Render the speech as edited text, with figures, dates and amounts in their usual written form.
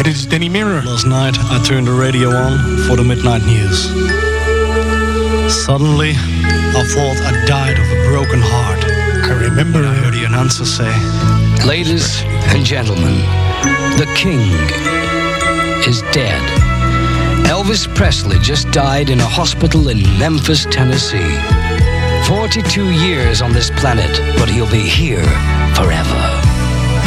dit is Danny Mirror. Last night I turned the radio on for the midnight news. Suddenly I thought I died of a broken heart. I remember When I heard the announcer say, Ladies and gentlemen, the king is dead. Elvis Presley just died in a hospital in Memphis, Tennessee. 42 years on this planet, but he'll be here forever.